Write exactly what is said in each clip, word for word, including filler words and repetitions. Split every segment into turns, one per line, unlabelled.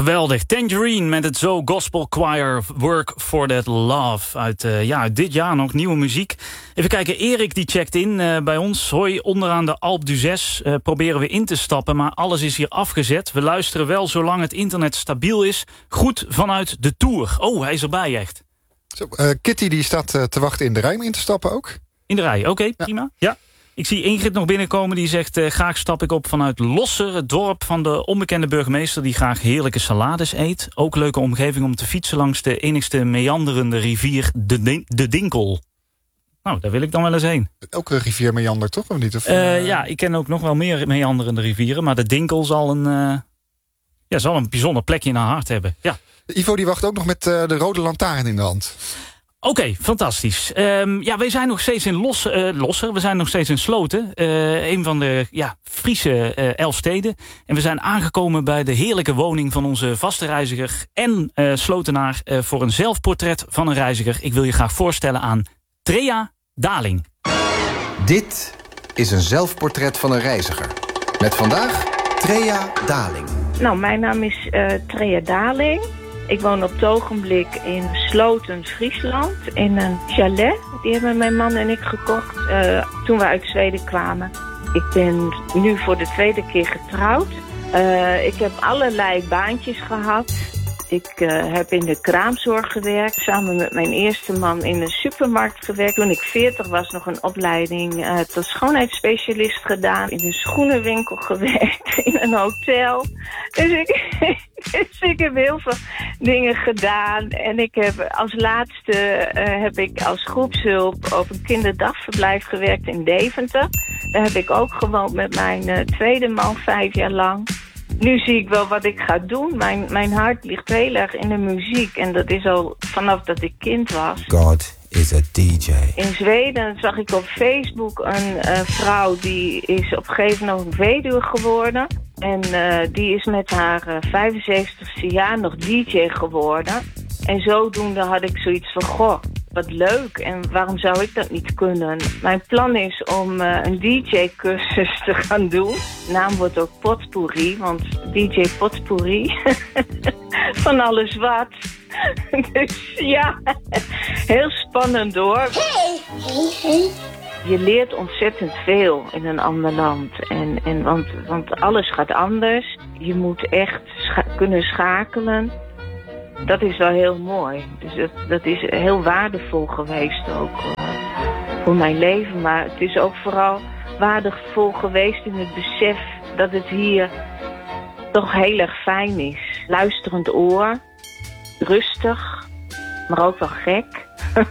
Geweldig. Tangerine met het Zo Gospel Choir Work for That Love. Uit, uh, ja, uit dit jaar nog nieuwe muziek. Even kijken, Erik die checkt in uh, bij ons. Hoi, onderaan de Alpe d'Huez uh, proberen we in te stappen, maar alles is hier afgezet. We luisteren wel zolang het internet stabiel is. Goed vanuit de Tour. Oh, hij is erbij echt.
Zo, uh, Kitty die staat uh, te wachten in de rij om in te stappen ook.
In de rij, oké, okay, prima. Ja. ja. Ik zie Ingrid nog binnenkomen, die zegt... Uh, graag stap ik op vanuit Losser, het dorp van de onbekende burgemeester... die graag heerlijke salades eet. Ook leuke omgeving om te fietsen langs de enigste meanderende rivier, de, Din- de Dinkel. Nou, daar wil ik dan wel eens heen.
Elke rivier meandert toch, of niet? Of,
uh,
uh...
Ja, ik ken ook nog wel meer meanderende rivieren... maar de Dinkel zal een, uh, ja, zal een bijzonder plekje in haar hart hebben. Ja.
Ivo die wacht ook nog met uh, de rode lantaarn in de hand.
Oké, okay, fantastisch. Um, ja, wij zijn nog steeds in Los, uh, Losser. We zijn nog steeds in Sloten. Uh, een van de ja, Friese uh, elf steden. En we zijn aangekomen bij de heerlijke woning van onze vaste reiziger... en uh, Slotenaar uh, voor een zelfportret van een reiziger. Ik wil je graag voorstellen aan Trea Daling.
Dit is een zelfportret van een reiziger. Met vandaag Trea Daling.
Nou, mijn naam is uh, Trea Daling. Ik woon op het ogenblik in Sloten, Friesland, in een chalet. Die hebben mijn man en ik gekocht uh, toen we uit Zweden kwamen. Ik ben nu voor de tweede keer getrouwd. Uh, ik heb allerlei baantjes gehad. Ik uh, heb in de kraamzorg gewerkt. Samen met mijn eerste man in een supermarkt gewerkt. Toen ik veertig was nog een opleiding uh, tot schoonheidsspecialist gedaan. In een schoenenwinkel gewerkt. In een hotel. Dus ik, dus ik heb heel veel dingen gedaan. En ik heb als laatste uh, heb ik als groepshulp op een kinderdagverblijf gewerkt in Deventer. Daar heb ik ook gewoond met mijn uh, tweede man vijf jaar lang. Nu zie ik wel wat ik ga doen. Mijn, mijn hart ligt heel erg in de muziek. En dat is al vanaf dat ik kind was.
God is a D J.
In Zweden zag ik op Facebook een uh, vrouw... die is op een gegeven moment weduwe geworden. En uh, die is met haar uh, vijfenzeventigste jaar nog D J geworden. En zodoende had ik zoiets van... goh, wat leuk. En waarom zou ik dat niet kunnen? Mijn plan is om uh, een D J-cursus te gaan doen. De naam wordt ook Potpourri, want D J Potpourri. Van alles wat. Dus ja, heel spannend hoor.
Hey, hey, hey.
Je leert ontzettend veel in een ander land. En, en want, want alles gaat anders. Je moet echt scha- kunnen schakelen. Dat is wel heel mooi. Dus dat, dat is heel waardevol geweest ook uh, voor mijn leven. Maar het is ook vooral waardevol geweest in het besef dat het hier toch heel erg fijn is. Luisterend oor, rustig, maar ook wel gek.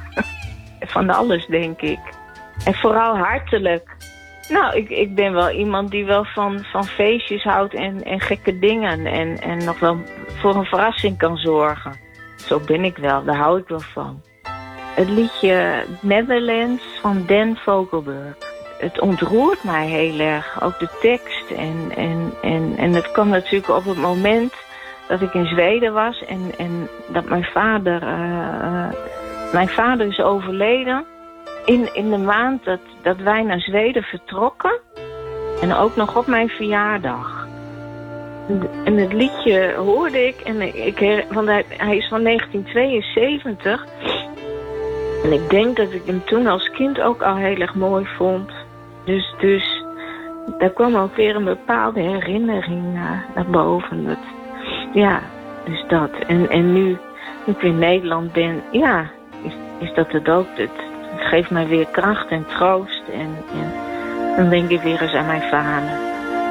Van alles, denk ik. En vooral hartelijk. Nou, ik, ik ben wel iemand die wel van, van feestjes houdt en, en gekke dingen. En, en nog wel voor een verrassing kan zorgen. Zo ben ik wel, daar hou ik wel van. Het liedje Netherlands van Dan Vogelberg. Het ontroert mij heel erg, ook de tekst. En, en, en, en het kwam natuurlijk op het moment dat ik in Zweden was. En, en dat mijn vader... Uh, mijn vader is overleden. In, in de maand dat, dat wij naar Zweden vertrokken. En ook nog op mijn verjaardag. En het liedje hoorde ik. En ik want hij, hij is van negentien tweeënzeventig. En ik denk dat ik hem toen als kind ook al heel erg mooi vond. Dus, dus daar kwam ook weer een bepaalde herinnering naar, naar boven. Dat, ja, dus dat. En, en nu, nu ik in Nederland ben, ja, is, is dat het ook. Het, het geeft mij weer kracht en troost. En, en dan denk ik weer eens aan mijn vader.